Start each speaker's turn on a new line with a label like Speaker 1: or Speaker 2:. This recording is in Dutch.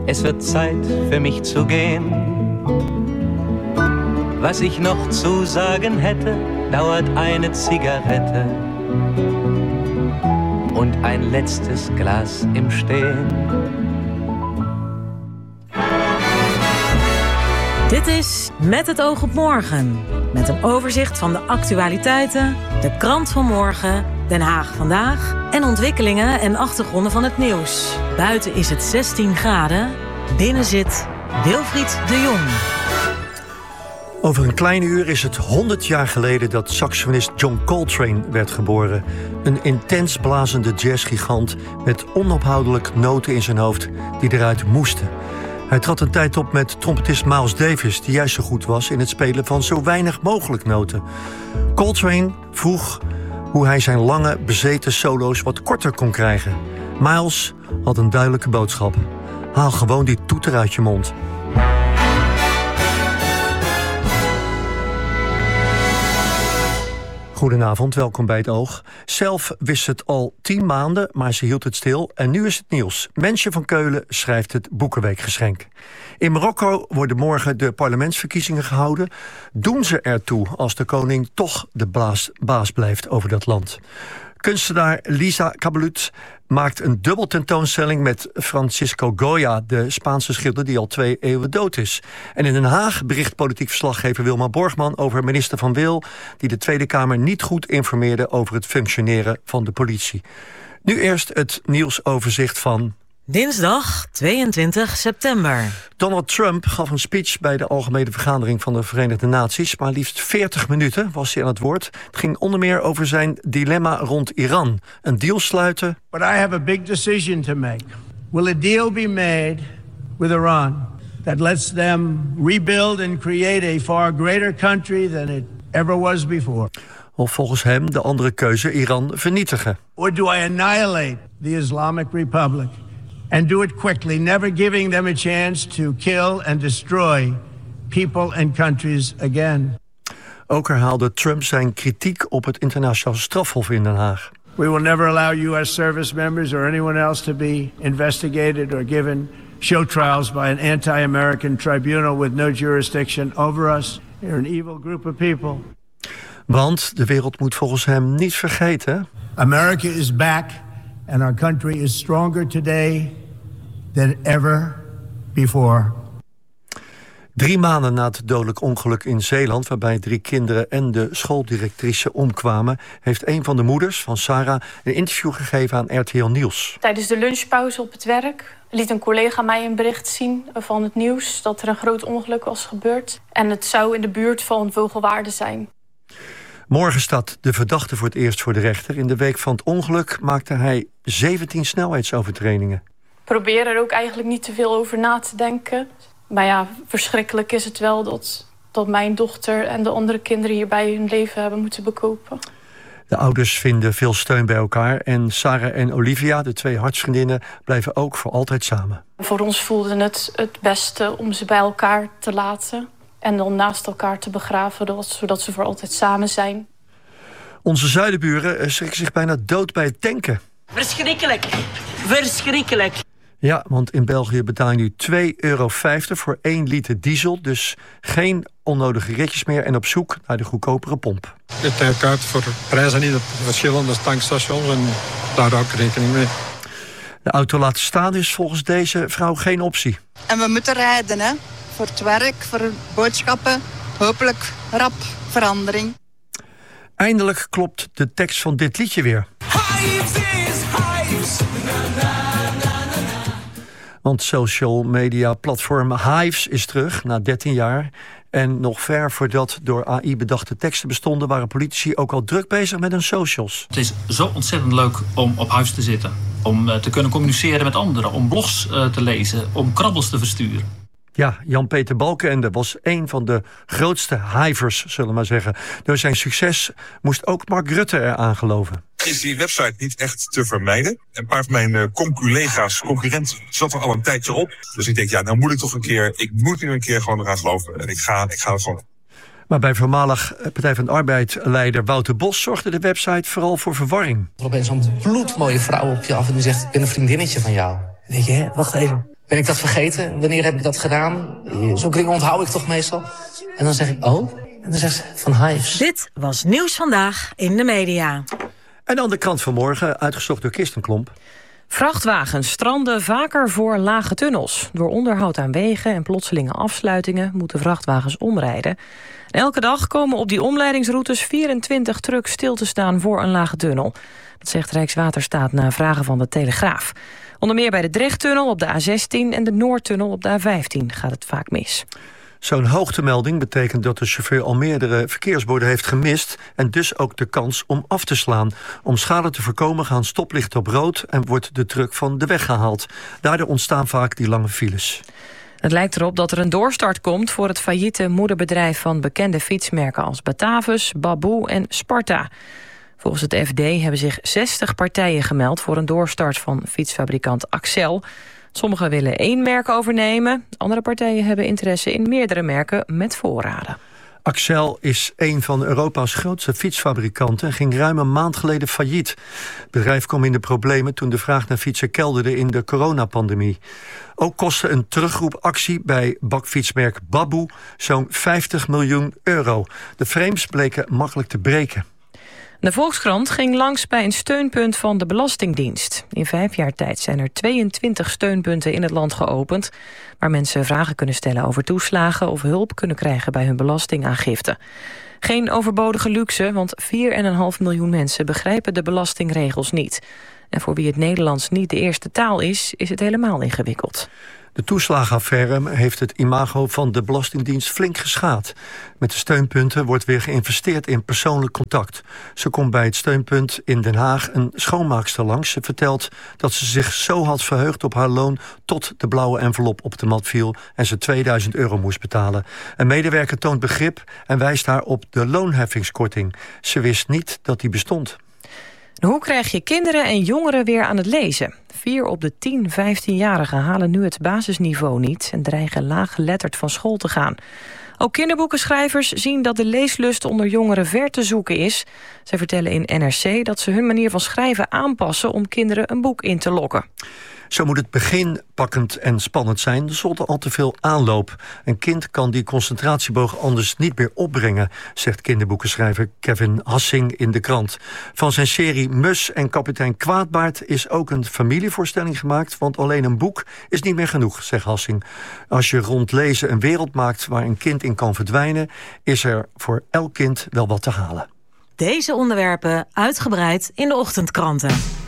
Speaker 1: Es wird Zeit für mich zu gehen. Was ich noch zu sagen hätte, dauert eine Zigarette und ein letztes Glas im Stehen.
Speaker 2: Dit is Met het oog op morgen. Met een overzicht van de actualiteiten, de krant van morgen, Den Haag vandaag en ontwikkelingen en achtergronden van het nieuws. Buiten is het 16 graden, binnen zit Wilfried de Jong.
Speaker 3: Over een klein uur is het 100 jaar geleden dat saxofonist John Coltrane werd geboren. Een intens blazende jazzgigant met onophoudelijk noten in zijn hoofd die eruit moesten. Hij trad een tijd op met trompetist Miles Davis, die juist zo goed was in het spelen van zo weinig mogelijk noten. Coltrane vroeg hoe hij zijn lange, bezeten solo's wat korter kon krijgen. Miles had een duidelijke boodschap. Haal gewoon die toeter uit je mond. Goedenavond, welkom bij Het Oog. Zelf wist het al 10 maanden, maar ze hield het stil. En nu is het nieuws. Mensje van Keulen schrijft het Boekenweekgeschenk. In Marokko worden morgen de parlementsverkiezingen gehouden. Doen ze ertoe als de koning toch de baas blijft over dat land? Kunstenaar Lisa Cabalut maakt een dubbel tentoonstelling met Francisco Goya, de Spaanse schilder die al 2 eeuwen dood is. En in Den Haag bericht politiek verslaggever Wilma Borgman over minister Van Wil, die de Tweede Kamer niet goed informeerde over het functioneren van de politie. Nu eerst het nieuwsoverzicht van
Speaker 2: Dinsdag 22 september.
Speaker 3: Donald Trump gaf een speech bij de Algemene Vergadering van de Verenigde Naties. Maar liefst 40 minuten was hij aan het woord. Het ging onder meer over zijn dilemma rond Iran. Een deal sluiten.
Speaker 4: But I have a big decision to make. Will a deal be made with Iran that lets them rebuild and create a far greater country than it ever was before?
Speaker 3: Of volgens hem de andere keuze Iran vernietigen.
Speaker 4: Or do I annihilate the Islamic Republic? And do it quickly, never giving them a chance to kill and destroy people and countries again.
Speaker 3: Ook herhaalde Trump zijn kritiek op het internationaal strafhof in Den Haag.
Speaker 4: We will never allow U.S. service members or anyone else to be investigated or given show trials by an anti-American tribunal with no jurisdiction over us. They're an evil group of people.
Speaker 3: Want de wereld moet volgens hem niet vergeten.
Speaker 4: America is back. And our country is stronger today than ever before.
Speaker 3: 3 maanden na het dodelijk ongeluk in Zeeland, waarbij 3 kinderen en de schooldirectrice omkwamen, heeft een van de moeders van Sarah een interview gegeven aan RTL Nieuws.
Speaker 5: Tijdens de lunchpauze op het werk liet een collega mij een bericht zien van het nieuws dat er een groot ongeluk was gebeurd. En het zou in de buurt van Vogelwaarde zijn.
Speaker 3: Morgen staat de verdachte voor het eerst voor de rechter. In de week van het ongeluk maakte hij 17 snelheidsovertredingen.
Speaker 5: Ik probeer er ook eigenlijk niet te veel over na te denken. Maar ja, verschrikkelijk is het wel dat mijn dochter en de andere kinderen hierbij hun leven hebben moeten bekopen.
Speaker 3: De ouders vinden veel steun bij elkaar. En Sarah en Olivia, de 2 hartsvriendinnen, blijven ook voor altijd samen.
Speaker 5: Voor ons voelde het beste om ze bij elkaar te laten. En dan naast elkaar te begraven, zodat ze voor altijd samen zijn.
Speaker 3: Onze zuidenburen schrikken zich bijna dood bij het tanken.
Speaker 6: Verschrikkelijk. Verschrikkelijk.
Speaker 3: Ja, want in België betaal je nu €2,50 voor 1 liter diesel. Dus geen onnodige ritjes meer en op zoek naar de goedkopere pomp.
Speaker 7: Het kijkt uit voor prijzen in de verschillende tankstations en daar hou ik rekening mee.
Speaker 3: De auto laten staan is volgens deze vrouw geen optie.
Speaker 8: En we moeten rijden, hè. Voor het werk, voor boodschappen, hopelijk rap verandering.
Speaker 3: Eindelijk klopt de tekst van dit liedje weer.
Speaker 9: Hives is Hives.
Speaker 3: Want social media platform Hives is terug na 13 jaar. En nog ver voordat door AI bedachte teksten bestonden, waren politici ook al druk bezig met hun socials.
Speaker 10: Het is zo ontzettend leuk om op Hives te zitten. Om te kunnen communiceren met anderen, om blogs te lezen, om krabbels te versturen.
Speaker 3: Ja, Jan-Peter Balkenende was een van de grootste hivers, zullen we maar zeggen. Door zijn succes moest ook Mark Rutte eraan geloven.
Speaker 11: Is die website niet echt te vermijden? Een paar van mijn concurrenten zat er al een tijdje op. Dus ik denk, ja, nou moet ik toch een keer, ik moet nu een keer gewoon eraan geloven. En ik ga het gewoon.
Speaker 3: Maar bij voormalig Partij van de Arbeid-leider Wouter Bos zorgde de website vooral voor verwarring.
Speaker 12: Er opeens zo'n bloedmooie vrouw op je af en die zegt, ik ben een vriendinnetje van jou. Dan denk je, hè, wacht even. Ben ik dat vergeten? Wanneer heb ik dat gedaan? Zo'n dingen onthoud ik toch meestal. En dan zeg ik, oh. En dan zegt ze, van Hives.
Speaker 2: Dit was Nieuws Vandaag in de media.
Speaker 3: En dan de krant van morgen, uitgezocht door Kirsten Klomp.
Speaker 13: Vrachtwagens stranden vaker voor lage tunnels. Door onderhoud aan wegen en plotselinge afsluitingen moeten vrachtwagens omrijden. En elke dag komen op die omleidingsroutes 24 trucks stil te staan voor een lage tunnel. Dat zegt Rijkswaterstaat na vragen van de Telegraaf. Onder meer bij de Drechttunnel op de A16 en de Noordtunnel op de A15 gaat het vaak mis.
Speaker 3: Zo'n hoogtemelding betekent dat de chauffeur al meerdere verkeersborden heeft gemist en dus ook de kans om af te slaan. Om schade te voorkomen gaan stoplichten op rood en wordt de truck van de weg gehaald. Daardoor ontstaan vaak die lange files.
Speaker 13: Het lijkt erop dat er een doorstart komt voor het failliete moederbedrijf van bekende fietsmerken als Batavus, Baboe en Sparta. Volgens het FD hebben zich 60 partijen gemeld voor een doorstart van fietsfabrikant Axel. Sommigen willen 1 merk overnemen. Andere partijen hebben interesse in meerdere merken met voorraden.
Speaker 3: Axel is een van Europa's grootste fietsfabrikanten en ging ruim een maand geleden failliet. Het bedrijf kwam in de problemen toen de vraag naar fietsen kelderde in de coronapandemie. Ook kostte een terugroepactie bij bakfietsmerk Baboe zo'n 50 miljoen euro. De frames bleken makkelijk te breken.
Speaker 13: De Volkskrant ging langs bij een steunpunt van de Belastingdienst. In 5 jaar tijd zijn er 22 steunpunten in het land geopend, waar mensen vragen kunnen stellen over toeslagen of hulp kunnen krijgen bij hun belastingaangifte. Geen overbodige luxe, want 4,5 miljoen mensen begrijpen de belastingregels niet. En voor wie het Nederlands niet de eerste taal is het helemaal ingewikkeld.
Speaker 3: De toeslagenaffaire heeft het imago van de Belastingdienst flink geschaad. Met de steunpunten wordt weer geïnvesteerd in persoonlijk contact. Zo komt bij het steunpunt in Den Haag een schoonmaakster langs. Ze vertelt dat ze zich zo had verheugd op haar loon tot de blauwe envelop op de mat viel en ze 2000 euro moest betalen. Een medewerker toont begrip en wijst haar op de loonheffingskorting. Ze wist niet dat die bestond.
Speaker 13: Hoe krijg je kinderen en jongeren weer aan het lezen? 4 op de 10 15-jarigen halen nu het basisniveau niet en dreigen laaggeletterd van school te gaan. Ook kinderboekenschrijvers zien dat de leeslust onder jongeren ver te zoeken is. Zij vertellen in NRC dat ze hun manier van schrijven aanpassen om kinderen een boek in te lokken.
Speaker 3: Zo moet het begin pakkend en spannend zijn, zonder al te veel aanloop. Een kind kan die concentratieboog anders niet meer opbrengen, zegt kinderboekenschrijver Kevin Hassing in de krant. Van zijn serie Mus en kapitein Kwaadbaard is ook een familievoorstelling gemaakt, want alleen een boek is niet meer genoeg, zegt Hassing. Als je rond lezen een wereld maakt waar een kind in kan verdwijnen, is er voor elk kind wel wat te halen.
Speaker 2: Deze onderwerpen uitgebreid in de ochtendkranten.